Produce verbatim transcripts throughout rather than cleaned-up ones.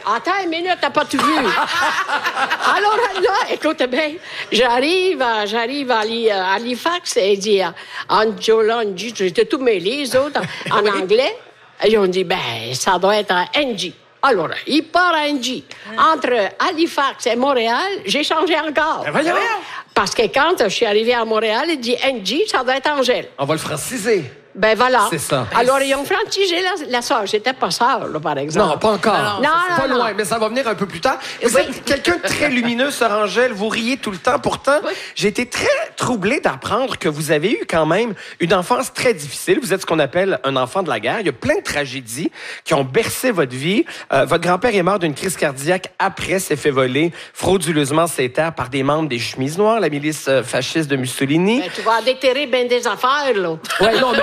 attends une minute, t'as pas tout vu. Alors là, écoute bien, j'arrive, à, j'arrive à, à Halifax et il dit, Angela, j'étais tout mêlé, les autres, en, en anglais. Et ils ont dit, ben, ça doit être à N G. Alors, il part à N G. Entre Halifax et Montréal, j'ai changé encore. Ben voyons. Parce que quand je suis arrivée à Montréal, il dit N G, ça doit être Angèle. On va le franciser. Ben voilà. C'est ça. Alors, ils ont franchigé la, la sœur. J'étais pas sœur, là, par exemple. Non, pas encore. Non, non, non, pas non, loin, non. mais ça va venir un peu plus tard. Vous Oui. êtes quelqu'un de très lumineux, Sœur Angèle. Vous riez tout le temps. Pourtant, Oui. j'ai été très troublé d'apprendre que vous avez eu quand même une enfance très difficile. Vous êtes ce qu'on appelle un enfant de la guerre. Il y a plein de tragédies qui ont bercé votre vie. Euh, votre grand-père est mort d'une crise cardiaque après s'est fait voler frauduleusement ses terres par des membres des Chemises Noires, la milice euh, fasciste de Mussolini. Ben, tu vas déterrer bien des affaires, là. Ouais, non, mais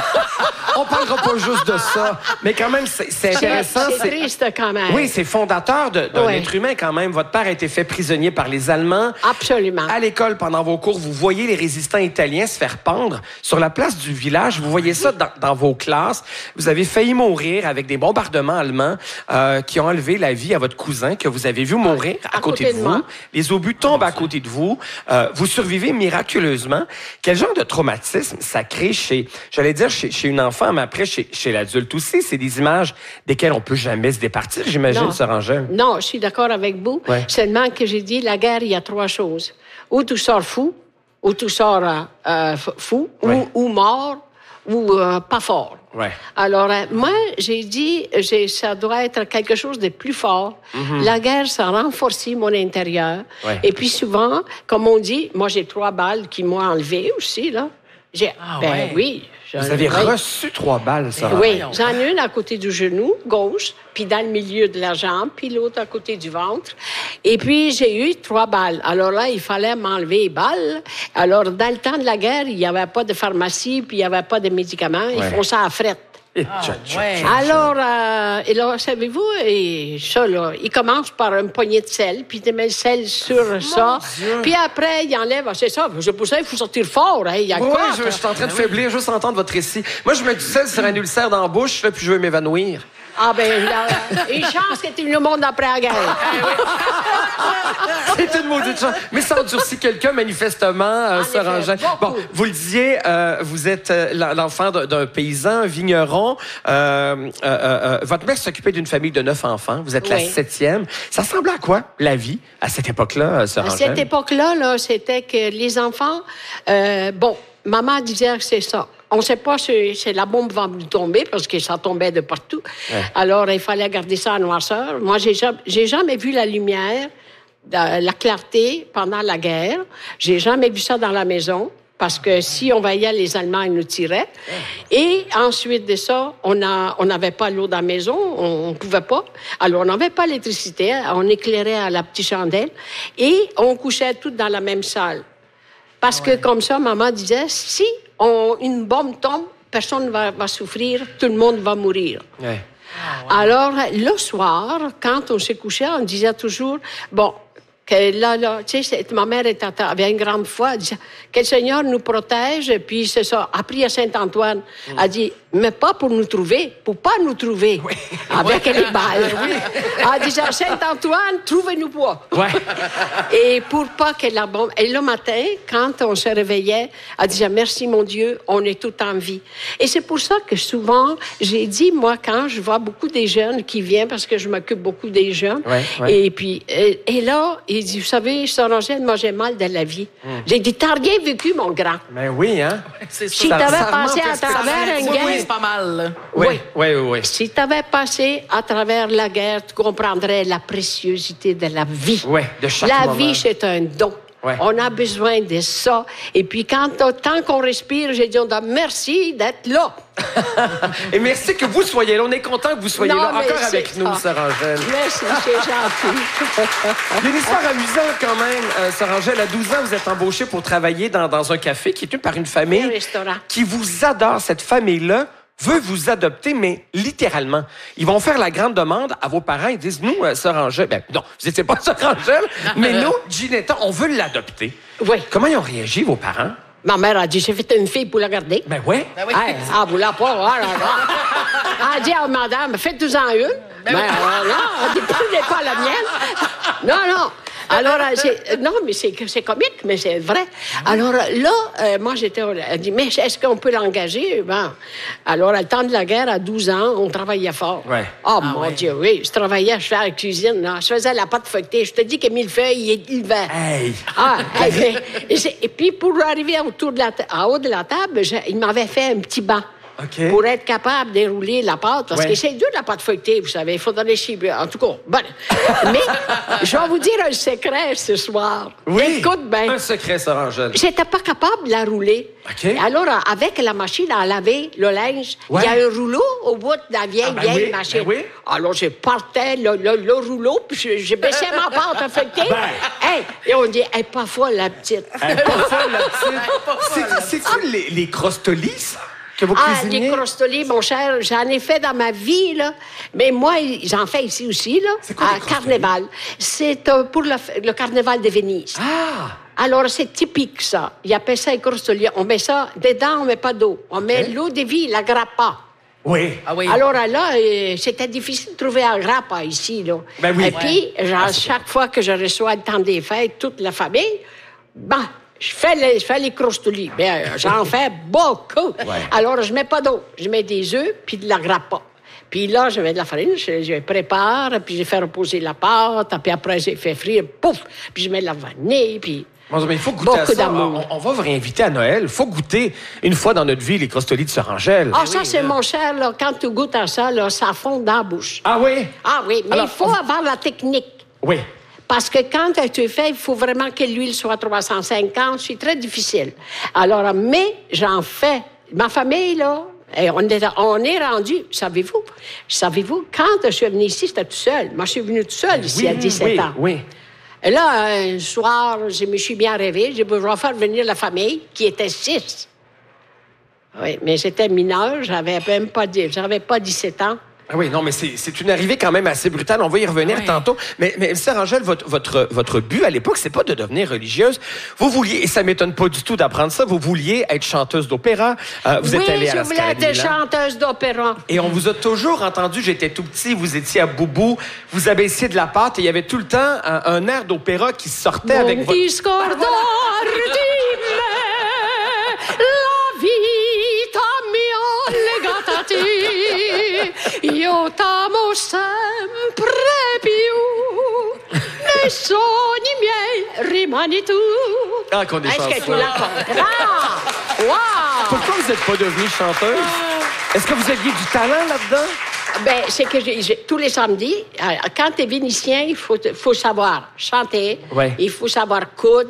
on parlera pas juste de ça. Mais quand même, c'est c'est intéressant. C'est triste, quand même. Oui, c'est fondateur de- d'un Ouais. être humain, quand même. Votre père a été fait prisonnier par les Allemands. Absolument. À l'école, pendant vos cours, vous voyez les résistants italiens se faire pendre sur la place du village. Vous voyez ça dans, dans vos classes. Vous avez failli mourir avec des bombardements allemands euh, qui ont enlevé la vie à votre cousin que vous avez vu mourir à, À côté, côté de de vous. moi. Les obus tombent à côté de vous. Euh, vous survivez miraculeusement. Quel genre de traumatisme ça crée chez, j'allais dire chez, chez une enfant, mais après chez, chez l'adulte aussi? C'est des images desquelles on peut jamais se départir, j'imagine, Non. Sœur Angèle. Non, je suis d'accord avec vous. Ouais. Seulement que j'ai dit, la guerre, il y a trois choses. Ou tu sors fou, ou tu sors euh, euh, f- fou, Ouais. ou, ou mort, ou euh, pas fort. Ouais. Alors, euh, moi, j'ai dit, j'ai, ça doit être quelque chose de plus fort. La guerre, ça a renforcé mon intérieur. Ouais. Et puis souvent, comme on dit, moi, j'ai trois balles qui m'ont enlevé aussi, là. J'ai, Ah, ben ouais. oui. j'en- Vous avez oui. reçu trois balles, Sœur Angèle. Oui, voyons. j'en ai une à côté du genou gauche, puis dans le milieu de la jambe, puis l'autre à côté du ventre. Et puis, j'ai eu trois balles. Alors là, il fallait m'enlever les balles. Alors, dans le temps de la guerre, il n'y avait pas de pharmacie, puis il n'y avait pas de médicaments. Ils Ouais. font ça à frette. Et Ah, tcha, tcha, ouais. tcha. Alors, euh, et là, savez-vous, et ça, là, il commence par une poignée de sel, puis il met le sel sur ça. Dieu. Puis après, il enlève, ah, c'est ça, c'est pour ça qu'il faut sortir fort, hein, il y a Oui, quoi? je, je suis en train de faiblir, juste entendre votre récit. Moi, je me dis ça sur un ulcère dans la bouche, là, puis je veux m'évanouir. Ah ben, là, une chance que tu le monde après la guerre. C'est une maudite chance. Mais ça endurcit quelqu'un, manifestement, euh, En Sœur effet, Angèle. beaucoup. Bon, vous le disiez, euh, vous êtes euh, l'en- l'enfant d'un d'un paysan, un vigneron. Euh, euh, euh, votre mère s'occupait d'une famille de neuf enfants. Vous êtes la Oui. septième. Ça ressemblait à quoi, la vie, à cette époque-là, euh, Sœur À Angèle? cette époque-là, là, c'était que les enfants, euh, bon, maman disait que c'est ça. On ne sait pas si, si la bombe va nous tomber parce que ça tombait de partout. Ouais. Alors, il fallait garder ça en noirceur. Moi, j'ai jamais, j'ai jamais vu la lumière, de- la clarté pendant la guerre. J'ai jamais vu ça dans la maison. Parce que si on voyait les Allemands, ils nous tiraient. Et ensuite de ça, on a, on n'avait pas l'eau dans la maison, on ne pouvait pas. Alors, on n'avait pas l'électricité, on éclairait à la petite chandelle. Et on couchait tous dans la même salle. Parce que comme ça, maman disait, si on, une bombe tombe, personne ne va, va souffrir, tout le monde va mourir. Ouais. Alors, le soir, quand on se couchait, on disait toujours, bon, que là, là, tu sais, c'est- ma mère était, avait une grande foi, elle disait, que le Seigneur nous protège, puis c'est ça, a prié à Saint-Antoine, a dit, mais pas pour nous trouver, pour pas nous trouver, avec les balles. Elle disait, Saint-Antoine, trouvez-nous pas. Ouais. Et pour pas que la bombe... Et le matin, quand on se réveillait, elle disait, merci mon Dieu, on est tout en vie. Et c'est pour ça que souvent, j'ai dit, moi, quand je vois beaucoup des jeunes qui viennent, parce que je m'occupe beaucoup des jeunes, Ouais, ouais. et puis, et, et là, il dit, vous savez, Sœur Angèle, moi, j'ai mal de la vie. J'ai dit, t'as rien vécu, mon grand. Ben oui, hein? C'est Si ça. Ça- t'avais ça remonte passé à à ce que ça travers fait. une Oui, guerre... oui, c'est pas mal. là. Oui, Oui. oui, oui. oui. Si tu avais passé à travers la guerre, tu comprendrais la préciosité de la vie. Ouais, de chaque La moment. vie, c'est un don. Ouais. On a besoin de ça. Et puis, quand, tant qu'on respire, j'ai dit, on doit merci d'être là. Et merci que vous soyez là. On est content que vous soyez Non, là, mais encore c'est avec nous, ça. Sœur Angèle. Merci, c'est gentil. Il y a une histoire amusante quand même, euh, Sœur Angèle. À douze ans, vous êtes embauchée pour travailler dans, dans un café qui est tenu par une famille Un restaurant. qui vous adore. Cette famille-là veut vous adopter, mais littéralement. Ils vont faire la grande demande à vos parents. Ils disent, nous, euh, Sœur Angèle... Ben, non, vous n'étiez pas Sœur Angèle, mais nous, Ginetta, on veut l'adopter. Oui. Comment ils ont réagi, vos parents? Ma mère a dit, j'ai fait une fille pour la garder. Ben ouais. Ben oui. Hey, ah, vous l'avez pas, ah, là, là. Elle a dit à madame, faites-vous-en une. Ben Mais oui. euh, non, elle dit, plus n'est pas la mienne. Non, non. Alors, c'est, non, mais c'est, c'est comique, mais c'est vrai. Alors là, euh, moi, j'étais... Elle dit, mais est-ce qu'on peut l'engager? Ben, alors, à le temps de la guerre, à douze ans, on travaillait fort. Ouais. Oh, ah, mon ouais. Dieu, oui. Je travaillais, je faisais la cuisine, là. Je faisais la pâte feuilletée. Je te dis que millefeuille, il, il va. Hey! Ah, hey, mais, et, et puis, pour arriver autour de la, en haut de la table, je, il m'avait fait un petit banc. Okay. Pour être capable de dérouler la pâte. Parce ouais. que c'est dur, la pâte feuilletée, vous savez. Il faut donner chez... En tout cas, bon. Mais je vais vous dire un secret ce soir. Oui, écoute bien. Un secret, Sœur Angèle. J'étais pas capable de la rouler. Okay. Alors, avec la machine à laver le linge, il ouais. y a un rouleau au bout de la vieille, ah, ben vieille oui, machine. Ben oui. Alors, je partais le, le, le rouleau, puis je, je baissais ma pâte à feuilleter. Ben. Hey, et on dit, elle n'est pas folle, la petite. Elle n'est pas folle, la petite. C'est, c'est-tu ah. les, les crostolis, ça? Que vous ah, les crostolis, mon cher, j'en ai fait dans ma vie, là. Mais moi, j'en fais ici aussi, là. C'est quoi, à Carnaval. C'est euh, pour le, le Carnaval de Venise. Ah! Alors, c'est typique, ça. Ils appellent ça les crostolis. On met ça dedans, on met pas d'eau. On okay. met l'eau de vie, la grappa. Oui. Ah oui. Alors là, euh, c'était difficile de trouver la grappa ici, là. Ben oui. Et ouais. puis, genre, ah, chaque fois que je reçois le temps des fêtes, toute la famille, ben... Je fais les, je fais les crostolis. Bien, j'en fais beaucoup. Ouais. Alors, je mets pas d'eau. Je mets des œufs puis de la grappa. Puis là, je mets de la farine, je, je prépare, puis je fais reposer la pâte, puis après, je fais frire, pouf, puis je mets de la vanille, puis... Bon, mais il faut goûter à ça. On, on va vous réinviter à Noël. Il faut goûter une fois dans notre vie les crostolis de Sœur Angèle. Ah, ça, oui, c'est là. Mon cher, là, quand tu goûtes à ça, là, ça fond dans la bouche. Ah oui? Ah oui, mais Alors, il faut on... avoir la technique. Oui. Parce que quand tu fais, il faut vraiment que l'huile soit trois cent cinquante. C'est très difficile. Alors, mais j'en fais. Ma famille, là, on est, on est rendu, savez-vous, savez-vous, quand je suis venue ici, j'étais toute seule. Moi, je suis venue toute seule ici oui, à dix-sept oui, ans. Oui. Et là, un soir, je me suis bien rêvée. J'ai dit, je vais faire venir la famille, qui était six. Oui, mais j'étais mineure, j'avais même pas, j'avais pas dix-sept ans. Ah oui, non, mais c'est, c'est une arrivée quand même assez brutale. On va y revenir oui. tantôt. Mais, mais Sœur Angèle, votre, votre, votre but à l'époque, c'est pas de devenir religieuse. Vous vouliez, et ça m'étonne pas du tout d'apprendre ça, vous vouliez être chanteuse d'opéra. Euh, vous oui, êtes allée à la je voulais être chanteuse d'opéra. Et on vous a toujours entendu, j'étais tout petit, vous étiez à Boubou, vous abaissiez de la pâte et il y avait tout le temps un, un air d'opéra qui sortait Mon avec votre... discordar dime, la vita mia legatati. Io t'amo sempre più, nei sogni miei rimani tu. Ah, qu'on est chanceux. Est-ce que tu la comprends? Wow! Pourquoi vous n'êtes pas devenue chanteuse? Est-ce que vous aviez du talent là-dedans? Ben, c'est que j'ai, j'ai, tous les samedis, quand tu es vénitien, il faut, faut savoir chanter, ouais. il faut savoir coudre.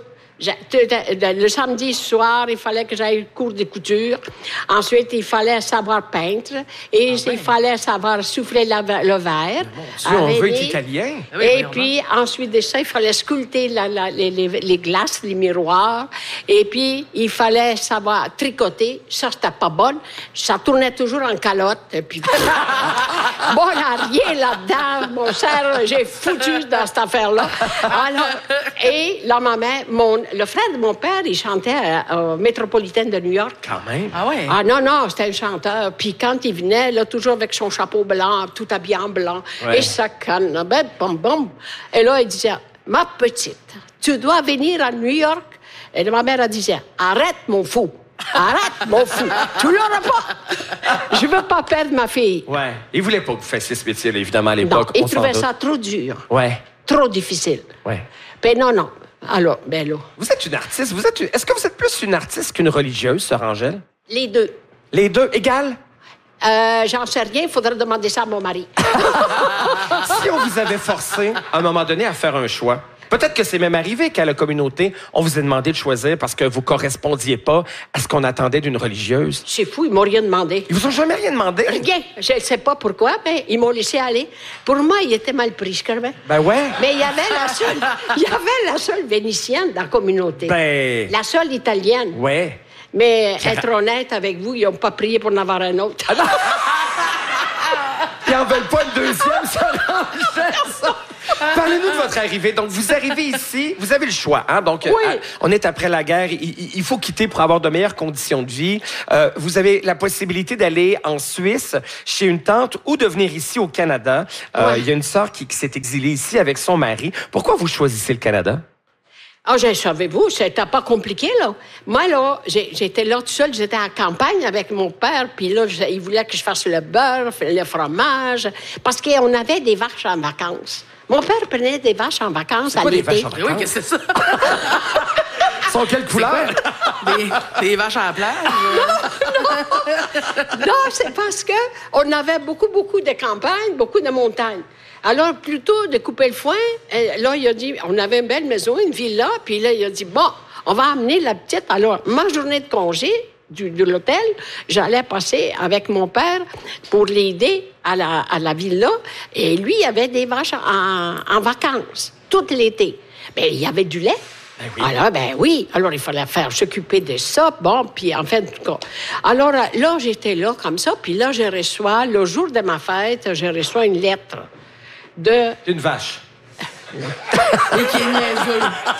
Le samedi soir, il fallait que j'aille cours de couture. Ensuite, il fallait savoir peindre. Et ah, il ouais. fallait savoir souffler la, le verre. Si on veut être italien. Et puis, ensuite de ça, il fallait sculpter la, la, les, les, les glaces, les miroirs. Et puis, il fallait savoir tricoter. Ça, c'était pas bon. Ça tournait toujours en calotte. Et puis, bon, il n'y a rien là-dedans. Mon cher, j'ai foutu dans cette affaire-là. Alors, et là, ma mère, mon le frère de mon père, il chantait au Métropolitaine de New York. Quand même. Ah ouais? Ah non, non, c'était un chanteur. Puis quand il venait, là, toujours avec son chapeau blanc, tout habillé en blanc, ouais. et sa canne, ben, bom, bom. Et là, il disait, ma petite, tu dois venir à New York. Et ma mère, elle disait, arrête, mon fou. Arrête, mon fou. Tu l'auras pas. Je veux pas perdre ma fille. Ouais. Il voulait pas que vous fassiez ce métier, évidemment, à l'époque. Non, il trouvait ça trop dur. Ouais. Trop difficile. Ouais. Ben non, non. Alors, ben là. Vous êtes une artiste. Vous êtes une... Est-ce que vous êtes plus une artiste qu'une religieuse, Sœur Angèle? Les deux. Les deux, égales? Euh, j'en sais rien. Il faudrait demander ça à mon mari. Si on vous avait forcé, à un moment donné, à faire un choix, peut-être que c'est même arrivé qu'à la communauté, on vous a demandé de choisir parce que vous correspondiez pas à ce qu'on attendait d'une religieuse. C'est fou, ils m'ont rien demandé. Ils vous ont jamais rien demandé? Rien. Je ne sais pas pourquoi, mais ils m'ont laissé aller. Pour moi, il était mal pris, quand même. Ben ouais. Mais il y avait la seule, il y avait la seule vénitienne dans la communauté. Ben... La seule italienne. Ouais. Mais être honnête avec vous, ils n'ont pas prié pour en avoir un autre. Ils n'en veulent pas une deuxième, ça. Parlez-nous de votre arrivée. Donc, vous arrivez ici, vous avez le choix. Hein? Donc, oui. euh, on est après la guerre. Il, il faut quitter pour avoir de meilleures conditions de vie. Euh, vous avez la possibilité d'aller en Suisse chez une tante ou de venir ici au Canada. Euh, Ouais. Il y a une sœur qui, qui s'est exilée ici avec son mari. Pourquoi vous choisissez le Canada? Ah, je savez-vous, c'était pas compliqué, là. Moi, là, j'ai- j'étais là tout seul, j'étais en campagne avec mon père, puis là, je- il voulait que je fasse le beurre, le fromage, parce qu'on avait des vaches en vacances. Mon père prenait des vaches en vacances C'est à quoi des l'été. vaches en Mais oui, qu'est-ce que c'est ça? Sont quelle couleur? Des, des vaches à la plage? Non, c'est parce que on avait beaucoup, beaucoup de campagnes, beaucoup de montagnes. Alors, plutôt de couper le foin, euh, là, il a dit, on avait une belle maison, une villa, puis là, il a dit, bon, on va amener la petite. Alors, ma journée de congé du, de l'hôtel, j'allais passer avec mon père pour l'aider à la, à la villa, et lui, il avait des vaches en, en vacances, tout l'été. Mais il y avait du lait. Ben oui. Alors, ben oui. Alors, il fallait faire s'occuper de ça. Bon, puis en fait, en tout cas. Alors, là, j'étais là comme ça. Puis là, je reçois, le jour de ma fête, je reçois une lettre de... Une vache. Et qui est niaiseux.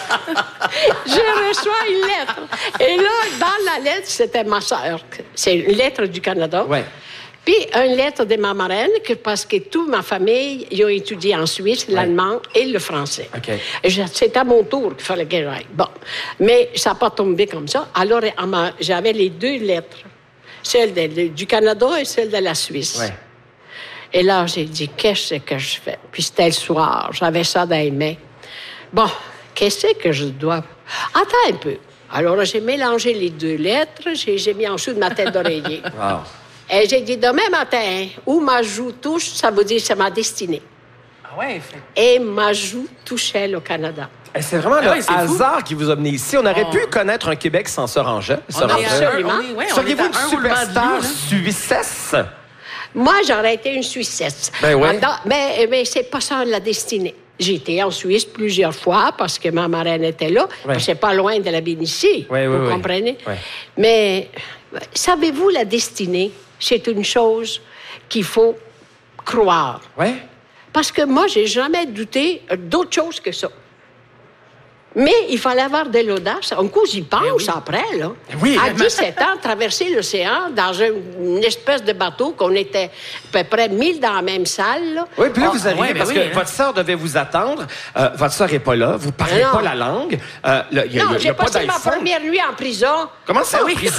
Je reçois une lettre. Et là, dans la lettre, c'était ma sœur. C'est une lettre du Canada. Ouais. Puis une lettre de ma marraine, que, parce que toute ma famille, ils ont étudié en Suisse, l'allemand et le français. OK. Et je- c'est à mon tour qu'il fallait que j'aille. Bon. Mais ça n'a pas tombé comme ça. Alors, elle m'a- j'avais les deux lettres. Celle de- de- du Canada et celle de la Suisse. Ouais. Et là, j'ai dit, qu'est-ce que je fais? Puis c'était le soir, j'avais ça dans les mains. Bon, qu'est-ce que je dois... Attends un peu. Alors, j'ai mélangé les deux lettres, j'ai, j'ai mis en dessous de ma tête d'oreiller. Wow. Et j'ai dit, demain matin, où ma joue touche, ça veut dire c'est ma destinée. Ah ouais, fait... Et ma joue touchait le Canada. Et c'est vraiment le Ah oui, c'est fou. hasard qui vous a mené ici. On aurait Oh. pu connaître un Québec sans Sœur Angèle. Sœur On est à Angèle. Absolument. un- on est- ouais, on est Seriez-vous à une un roulement de superstar lieu, là. suissesse? Moi, j'aurais été une Suissesse. Ben ouais. Dans- mais mais c'est pas ça la destinée. J'ai été en Suisse plusieurs fois parce que ma marraine était là. Ouais. C'est pas loin de la Bénicie, Ouais, ouais, vous ouais. comprenez? Ouais. Mais savez-vous, la destinée, c'est une chose qu'il faut croire. Oui. Parce que moi, j'ai jamais douté d'autre chose que ça. Mais il fallait avoir de l'audace. Un coup, j'y pense après, là. Oui. À dix-sept ans, traverser l'océan dans une, une espèce de bateau qu'on était à peu près mille dans la même salle, là. Oui, puis là, Ah, vous arrivez ouais, ben parce oui, que hein. votre sœur devait vous attendre. Euh, votre sœur n'est pas là. Vous parlez Non. pas la langue. Euh, là, y a- y Non, a- y a j'ai pas passé ma d'iPhone. première nuit en prison. Comment ça, en prison?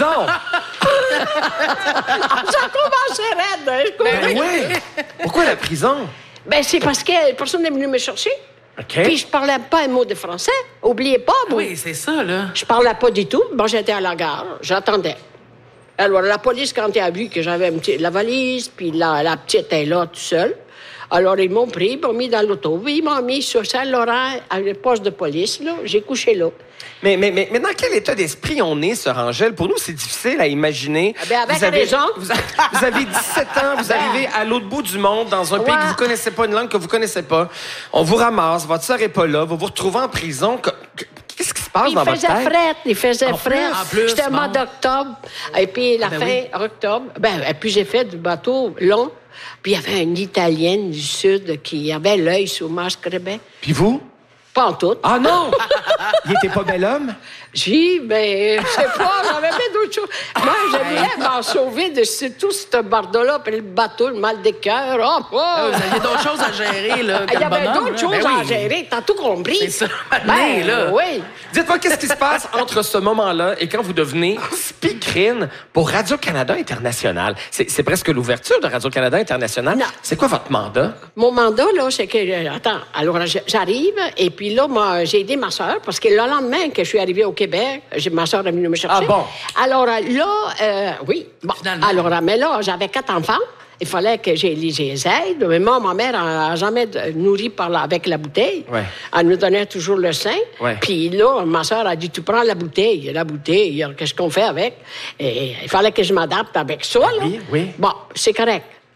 Ah, ça commençait raide, hein, je Ben comprends. oui. Pourquoi la prison? Ben, c'est parce que personne n'est venu me chercher. OK. Puis je parlais pas un mot de français. Oubliez pas, vous. Oui, c'est ça, là. Je parlais pas du tout. Bon, j'étais à la gare. J'attendais. Alors, la police, quand elle a vu que j'avais un petit- la valise, puis la, la petite est là, tout seule, alors ils m'ont pris, ils m'ont mis dans l'auto. Puis ils m'ont mis sur Saint-Laurent, à le poste de police, là. J'ai couché là. Mais, mais, mais, mais dans quel état d'esprit on est, Sœur Angèle? Pour nous, c'est difficile à imaginer. Ah ben, avec vous avez, raison. Vous, a- vous avez dix-sept ans, vous arrivez à l'autre bout du monde, dans un pays Ouais. que vous connaissez pas, une langue que vous connaissez pas. On vous ramasse, votre sœur est pas là, vous vous retrouvez en prison. Que- que- Qu'est-ce qui se passe Il dans votre faisait tête? fret, il faisait En fret. plus, en plus, C'était le mois bon. d'octobre. Et puis, la Ben fin oui. octobre, ben, et puis j'ai fait du bateau long. Puis il y avait une Italienne du Sud qui avait l'œil sur Mascrebet. Puis vous? Pas en tout. Ah non! Il était pas bel homme? J'ai, ben, je sais pas, j'avais fait d'autres choses. Moi, je voulais m'en sauver de ce- tout ce bardeau-là, puis le bateau, le mal de cœur. Oh, oh. Ah, vous aviez d'autres choses à gérer, là. Il y comme avait bonhomme, d'autres là. choses Ben à oui. gérer, t'as tout compris. C'est ça, Ben, mané, là. oui. Dites-moi, qu'est-ce qui se passe entre ce moment-là et quand vous devenez speakerine pour Radio-Canada International? C'est c'est presque l'ouverture de Radio-Canada International. Non. C'est quoi votre mandat? Mon mandat, là, c'est que... euh, Attends, alors j- j'arrive, et puis là, moi, j'ai aidé ma soeur, parce que le lendemain que je suis arrivée au Québec, j'ai- ma soeur est venue me chercher. Ah bon? Alors euh, là, euh, oui. Bon, Finalement. alors, euh, mais là, j'avais quatre enfants. Il fallait que j'ai les les aide. Mais moi, ma mère n'a jamais de- nourri par la- avec la bouteille. Ouais. Elle nous donnait toujours le sein. Ouais. Puis là, ma soeur a dit, tu prends la bouteille. La bouteille, qu'est-ce qu'on fait avec? Et il fallait que je m'adapte avec ça, là. Oui, oui. Bon, c'est correct.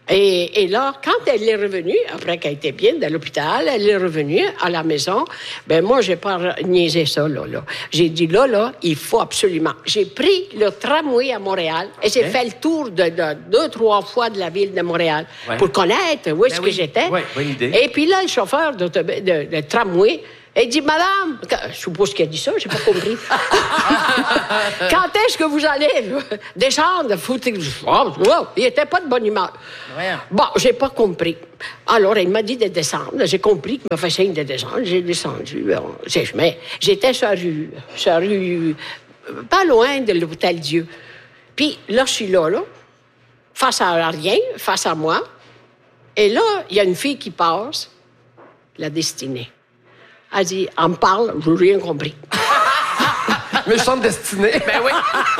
Et, et là, quand elle est revenue, après qu'elle était bien de l'hôpital, elle est revenue à la maison. Ben moi, j'ai pas niaisé ça, là. là. J'ai dit, là, là, il faut absolument. J'ai pris le tramway à Montréal et j'ai Okay. fait le tour de, de deux, trois fois de la ville de Montréal Ouais. pour connaître où est-ce Ben que oui. j'étais. Ouais, bonne idée. Et puis là, le chauffeur de, de, de, de tramway, il dit, madame, je suppose qu'il a dit ça, j'ai pas compris. Quand est-ce que vous allez là, descendre? Faut... Oh, oh, il était pas de bonne humeur. Voyons. Bon, j'ai pas compris. Alors, il m'a dit de descendre. J'ai compris qu'il m'a fait signe de descendre. J'ai descendu. Bon, j'ai- mais j'étais sur la rue, sur la rue, euh, pas loin de l'Hôtel Dieu. Puis là, je suis là, là, face à rien, face à moi. Et là, il y a une fille qui passe, la destinée. Elle dit, elle me parle, je n'ai rien compris. Méchante destinée. Ben oui.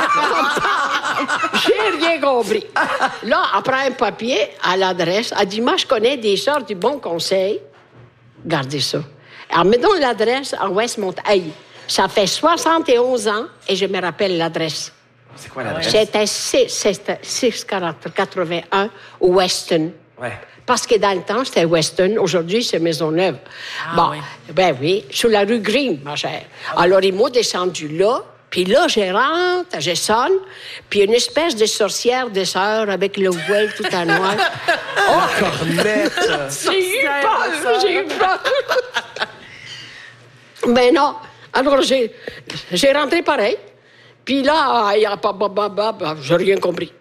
J'ai rien compris. Là, elle prend un papier à l'adresse. Elle dit, moi, je connais des sortes du bon conseil. Gardez ça. Alors, me donne l'adresse à Westmont. Hey, ça fait soixante et onze ans et je me rappelle l'adresse. C'est quoi l'adresse? C'était six cent quatre-vingt-un au Weston. Ouais. Parce que dans le temps, c'était Weston. Aujourd'hui, c'est Maisonneuve. Ah, bon, oui. ben oui, sur la rue Green, ma chère. Alors, ils m'ont descendu là. Puis là, je rentre, je sonne. Puis une espèce de sorcière de sœur avec le voile tout en noir. Oh, cornette! J'ai eu peur, j'ai eu peur. Ben non. Alors, j'ai, j'ai rentré pareil. Puis là, il y a pas, bah, bah, bah, bah, j'ai rien compris.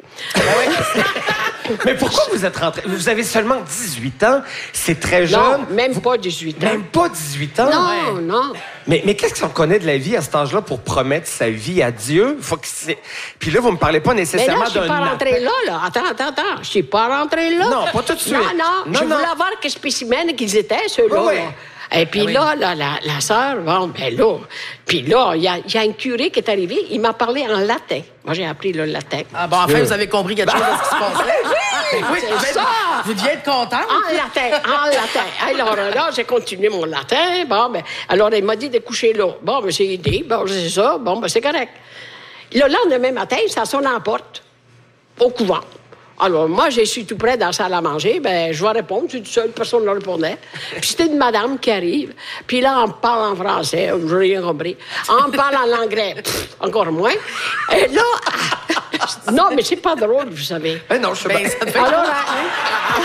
Mais pourquoi vous êtes rentré? Vous avez seulement dix-huit ans. C'est très jeune. Non, même pas dix-huit ans. Même pas dix-huit ans? Non, ouais. non. Mais, mais qu'est-ce qu'on connaît de la vie à cet âge-là pour promettre sa vie à Dieu? Faut que c'est... Puis là, vous me parlez pas Mais nécessairement là, je suis d'un pas rentrée appel. là, là. Attends, attends, attends. Je suis pas rentrée là. Non, pas tout de suite. Non, non. Non, je non. voulais voir quel spécimen qu'ils étaient, ceux-là. Oui, oui. là. Et puis Ah oui. là, là, la, la sœur, bon, ben là. Puis là, il y a, il y a un curé qui est arrivé. Il m'a parlé en latin. Moi, j'ai appris le latin. Ah bon, enfin, vous avez compris quelque chose de ce qui se passait. Ben oui, c'est vous êtes- ça. Vous deviez être contente. En latin, en latin. Alors là, j'ai continué mon latin. Bon, ben, alors, il m'a dit de coucher là. Bon, ben, j'ai dit, bon, c'est ça. Bon, ben, c'est correct. Le lendemain matin, ça sonne en porte, au couvent. Alors, moi, je suis tout près dans la salle à manger. Ben, je vais répondre. Je suis tout seul, personne ne répondait. Puis c'était une madame qui arrive. Puis là, on me parle en français. Je n'ai rien compris. On me parle en anglais. Pff, encore moins. Et là... non, mais c'est pas drôle, vous savez. Ben non, je sais Ben, pas. ça devait Alors, être... hein,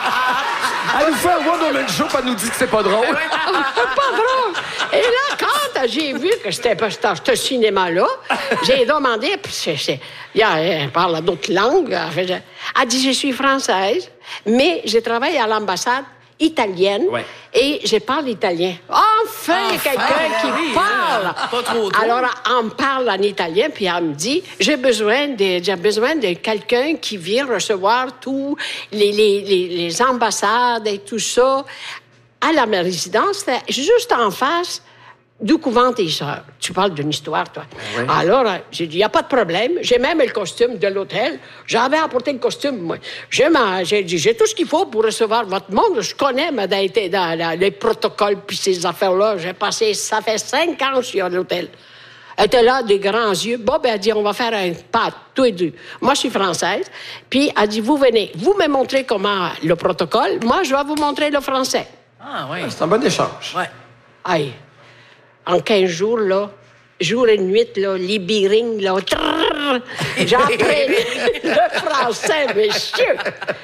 Elle nous fait un one-woman show, puis elle nous dit que c'est pas drôle. pas drôle. Et là, quand j'ai vu que c'était pas c'était ce cinéma-là, j'ai demandé, puis c'est, c'est, il y a, elle parle d'autres langues. Elle fait- elle dit, je suis française, mais je travaille à l'ambassade italienne Ouais. et je parle italien. Enfin, il y a Enfin, quelqu'un qui oui, parle. là, pas trop tôt. Alors, elle me parle en italien, puis elle me dit, j'ai besoin de, j'ai besoin de quelqu'un qui vient recevoir tous les, les, les, les ambassades et tout ça à la ma résidence, c'était juste en face du couvent des Sœurs. Tu parles d'une histoire, toi. Oui. Alors, euh, j'ai dit, il n'y a pas de problème. J'ai même le costume de l'hôtel. J'avais apporté le costume, moi. J'ai, ma- j'ai dit, j'ai tout ce qu'il faut pour recevoir votre monde. Je connais, mais dans, dans, dans les protocoles puis ces affaires-là. J'ai passé, ça fait cinq ans que je suis à l'hôtel. Elle était là, des grands yeux. Bon, ben, elle dit, on va faire un pas, tous les deux. Moi, je suis française. Puis, elle dit, vous venez, vous me montrez comment le protocole. Moi, je vais vous montrer le français. Ah oui. C'est un bon échange. Ouais. Aïe. En quinze jours, là, jour et nuit, là, les birings, là, trrr, j'ai appris le français, monsieur.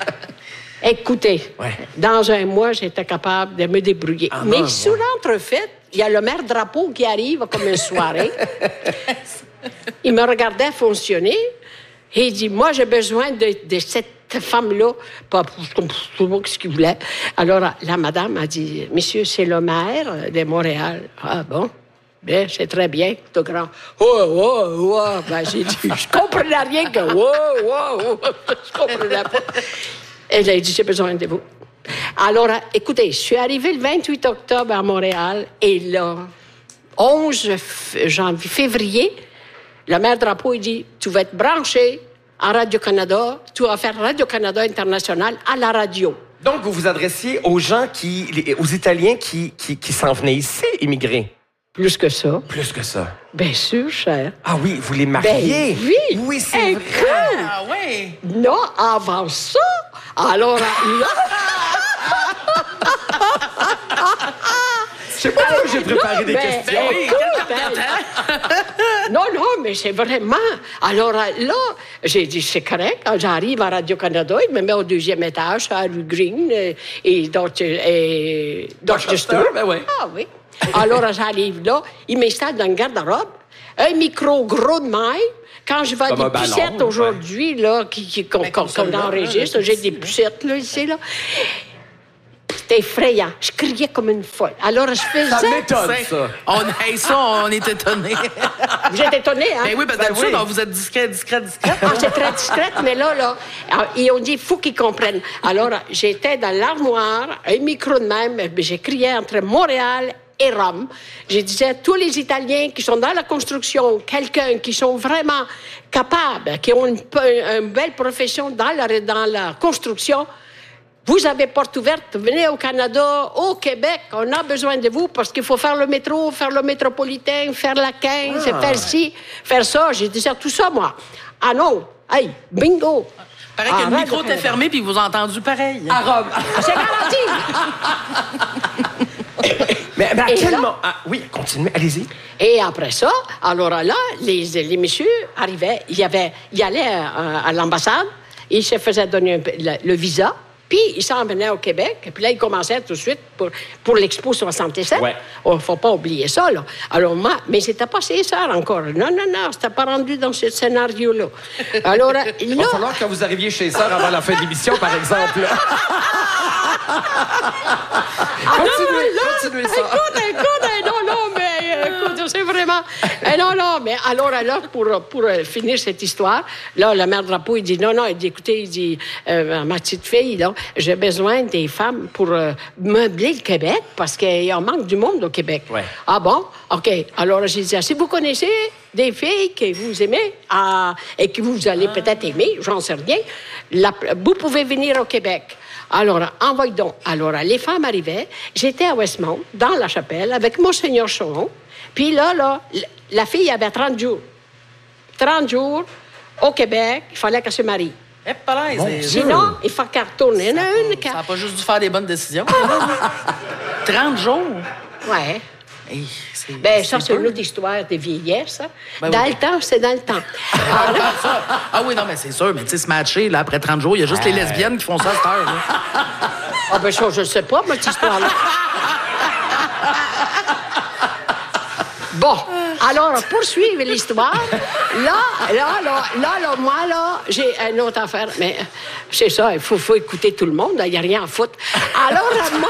Écoutez, Ouais. dans un mois, j'étais capable de me débrouiller. Ah, Mais non, sous l'entrefaite, il y a le maire Drapeau qui arrive comme une soirée. Il me regardait fonctionner et il dit, moi, j'ai besoin de, de cette femme-là. Pas pour ce qu'il voulait. Alors, la madame a dit, monsieur, c'est le maire de Montréal. Ah bon? Bien, c'est très bien, tout grand. Oh, oh, oh. Ben, j'ai dit, je comprenais rien que oh, oh, oh. Je comprenais pas. Elle a dit, j'ai besoin de vous. Alors, écoutez, je suis arrivée le vingt-huit octobre à Montréal et là, onze janvier, février, le maire Drapeau, il dit, tu vas être branché à Radio-Canada, tu vas faire Radio-Canada International à la radio. Donc, vous vous adressiez aux gens qui, les- aux Italiens qui, qui, qui s'en venaient ici, immigrer. Plus que ça. Plus que ça. Bien sûr, cher. Ah oui, vous les mariez. Ben oui. Oui, c'est Écoute, vrai. Ah oui. non, avant ça, Alors, là... Je sais pas pourquoi j'ai préparé des mais, questions. mais, écoute, ben, non, non, mais c'est vraiment... Alors là, j'ai dit, c'est correct. Quand j'arrive à Radio-Canada, il me met au deuxième étage, à rue Green et, et Dorchester. Dorchester, ben oui. Ah oui. Alors, j'arrive là, il m'installe dans une garde-robe, un micro gros de maille. Quand je vois Comme des pucettes aujourd'hui, ouais. là, qui, qui, qu'on, qu'on, qu'on enregistre, j'ai des pucettes, là, ici, là. C'était effrayant. Je criais comme une folle. Alors, je faisais... Ça m'étonne, ça. On, hey, ça, on est étonnés. Vous êtes étonnés, hein? Ben oui, parce que ben d'habitude, oui. vous êtes discret, discret, discret. Ah, c'est très discrète, mais là, là, ils ont dit, il faut qu'ils comprennent. Alors, j'étais dans l'armoire, un micro de même, j'ai crié entre Montréal et Rome. Je disais, tous les Italiens qui sont dans la construction, quelqu'un qui sont vraiment capables, qui ont une, une belle profession dans la, dans la construction, vous avez porte ouverte, venez au Canada, au Québec, on a besoin de vous parce qu'il faut faire le métro, faire le métropolitain, faire la quinze, ah. faire ci, faire ça. J'ai dit ça, tout ça, moi. Ah non, hey, bingo. Paraît que le micro était fermé puis vous avez entendu pareil. À Rome. C'est garanti. mais, mais à quel moment... Ah, oui, continuez, allez-y. Et après ça, alors là, les, les messieurs arrivaient, il y avait, ils allaient à, à l'ambassade, ils se faisaient donner un, le, le visa. Puis, ils s'en venaient au Québec. Et puis là, ils commençaient tout de suite pour, pour l'Expo soixante-sept. Ouais. Il ne faut pas oublier ça, là. Alors, moi, mais c'était pas César encore. Non, non, non, c'était pas rendu dans ce scénario-là. Alors, là... Il va falloir que vous arriviez chez Sœur avant la fin de l'émission, par exemple. continuez, là, continuez ça. Écoute, écoute, non, non, mais écoute, c'est vraiment... Eh, non, non, mais alors, alors pour, pour finir cette histoire, là, le maire Drapeau, il dit, non, non, il dit, écoutez, il dit, euh, ma petite fille, là, j'ai besoin des femmes pour euh, meubler le Québec parce qu'il y a un manque du monde au Québec. Ouais. Ah bon? OK. Alors, j'ai dit, si vous connaissez des filles que vous aimez euh, et que vous allez ah. peut-être aimer, j'en sais rien, la, vous pouvez venir au Québec. Alors, envoyez donc. Alors, les femmes arrivaient. J'étais à Westmount, dans la chapelle, avec Monseigneur Choron. Puis là, là, la fille avait trente jours. trente jours au Québec, il fallait qu'elle se marie. Eh, pareil, bon, sinon, il faut qu'elle retourne. Il y en a une qui... Ça n'a pas juste dû faire des bonnes décisions. trente jours? Ouais. Hey, c'est, ben, c'est ça, c'est peu. une autre histoire de vieillesse. Ben dans oui. le temps, c'est dans le temps. Ah, non, ça. Ah oui, non, mais c'est sûr. Mais tu sais, se matcher, là, après trente jours, il y a juste euh... les lesbiennes qui font ça à cette heure. Là. Ah ben ça, je ne sais pas, ma petite histoire-là. Bon, alors, poursuivre l'histoire. Là, là, là, là, là, moi, là, j'ai une autre affaire. Mais c'est ça, il faut, faut écouter tout le monde. Il n'y a rien à foutre. Alors, moi...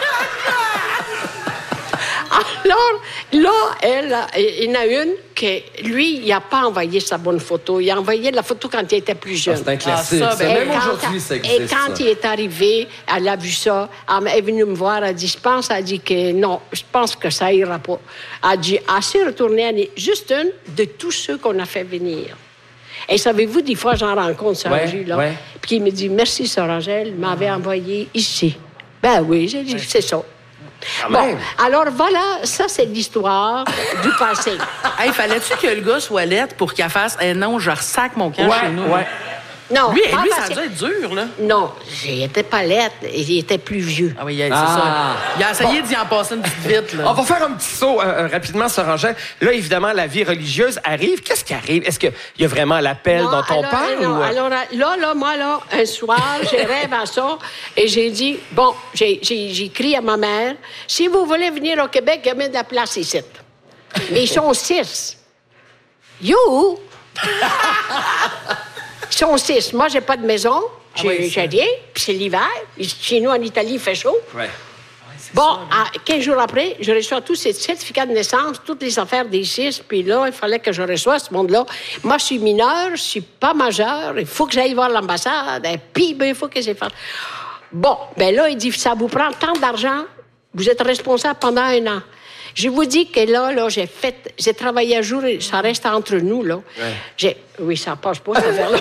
Alors, là, elle, il y en a une que, lui, il n'a pas envoyé sa bonne photo. Il a envoyé la photo quand il était plus jeune. Ah, c'est un classique. Ah, ça, ben, même aujourd'hui, ça existe. Et quand ça. il est arrivé, elle a vu ça. Elle est venue me voir. Elle a dit, je pense, elle a dit que non, je pense que ça ira pas. Elle a dit, elle s'est retournée. Elle est juste une de tous ceux qu'on a fait venir. Et savez-vous, des fois, j'en rencontre, Sœur ouais, J, là. Ouais. Puis il me dit, merci, Sœur Angèle, m'avait envoyé ici. Ben oui, j'ai dit, ouais. c'est ça. Bon, alors voilà, ça, c'est l'histoire du passé. Hey, fallait-tu que le gars soit lettre pour qu'il fasse eh « non, je ressac mon camp ouais, chez nous ouais. » Non, lui, lui ça a dû être dur, là. Non, j'étais pas lettre, il était plus vieux. Ah oui, c'est ah. ça. Il a essayé bon. d'y en passer une petite vite, là. On va faire un petit saut euh, rapidement, Sœur Angèle. Là, évidemment, la vie religieuse arrive. Qu'est-ce qui arrive? Est-ce qu'il y a vraiment l'appel non, dont on alors, parle? Non, ou... alors là, là, moi, là, un soir, j'ai rêvé à ça et j'ai dit, bon, j'ai, j'ai, j'ai écrit à ma mère, si vous voulez venir au Québec, il y a même de la place ici. Mais ils sont six. You! Ils sont six. Moi, j'ai pas de maison. J'ai, ah oui, j'ai rien. Puis c'est l'hiver. Chez nous, en Italie, il fait chaud. Ouais. Bon, à quinze jours après, je reçois tous ces certificats de naissance, toutes les affaires des six, puis là, il fallait que je reçoive ce monde-là. Moi, je suis mineure, je suis pas majeure, il faut que j'aille voir l'ambassade, et puis, ben, il faut que j'ai fait. Bon, ben là, il dit, ça vous prend tant d'argent, vous êtes responsable pendant un an. Je vous dis que là, là, j'ai fait, j'ai travaillé un jour, et ça reste entre nous, là. Ouais. J'ai, oui, ça passe pas, cette affaire-là.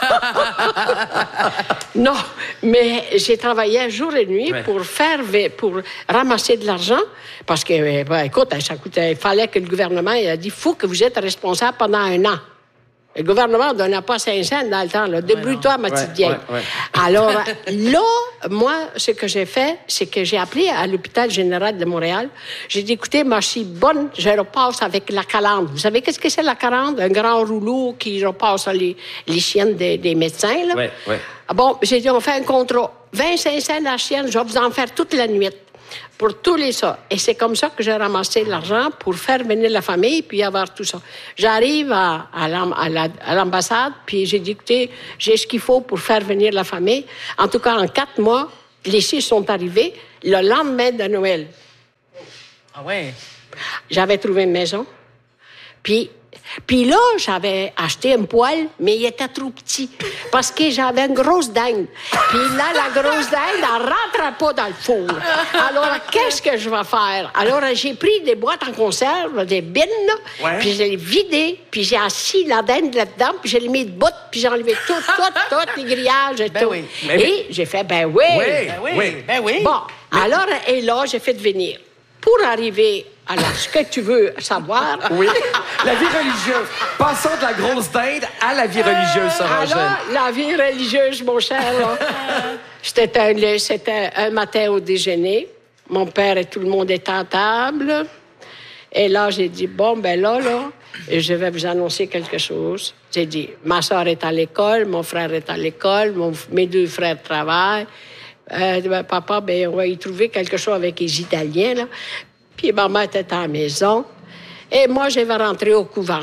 Non, mais j'ai travaillé jour et nuit ouais. pour faire, pour ramasser de l'argent, parce que, ben, écoute, ça coûtait, il fallait que le gouvernement il a dit, il faut que vous êtes responsable pendant un an. Le gouvernement ne donnait pas cinq cents dans le temps. Là. Débrouille-toi, ma petite Ouais, vieille. ouais, ouais. Alors, là, moi, ce que j'ai fait, c'est que j'ai appelé à l'hôpital général de Montréal. J'ai dit, écoutez, moi, je suis bonne, je repasse avec la calandre. Vous savez qu'est-ce que c'est, la calandre? Un grand rouleau qui repasse les, les chiennes des, des médecins, là. Oui, oui. Bon, j'ai dit, on fait un contrat. vingt-cinq cents la chienne, je vais vous en faire toute la nuit. Pour tous les ça. Et c'est comme ça que j'ai ramassé l'argent pour faire venir la famille puis avoir tout ça. J'arrive à, à, l'am- à, la, à l'ambassade, puis j'ai dit, écoutez, j'ai ce qu'il faut pour faire venir la famille. En tout cas, en quatre mois, les six sont arrivés le lendemain de Noël. Ah ouais. J'avais trouvé une maison. Puis, puis là, j'avais acheté un poêle, mais il était trop petit parce que j'avais une grosse dinde. Puis là, la grosse dinde, elle rentrait pas dans le four. Alors, qu'est-ce que je vais faire? Alors, j'ai pris des boîtes en conserve, des bines, là, Ouais. puis je l'ai vidé, puis j'ai assis la dinde là-dedans, puis je l'ai mis de bout, puis j'ai enlevé tout, tout, tout, les grillages et Ben tout. oui. Mais- Et j'ai fait, ben oui. Oui. Ben oui. Oui. Ben oui. Bon, alors, et là, j'ai fait venir. Pour arriver à la- ce que tu veux savoir, Oui. La vie religieuse. Passons de la grosse dinde à la vie religieuse, Sœur Angèle. alors, la vie religieuse, mon cher, là, c'était, un, c'était un matin au déjeuner. Mon père et tout le monde étaient à table. Et là, j'ai dit, bon, ben là, là, je vais vous annoncer quelque chose. J'ai dit, ma soeur est à l'école, mon frère est à l'école, mon- mes deux frères travaillent. Euh, ben, papa, ben, on va y trouver quelque chose avec les Italiens, là. Puis maman était à la maison. Et moi, je vais rentrer au couvent.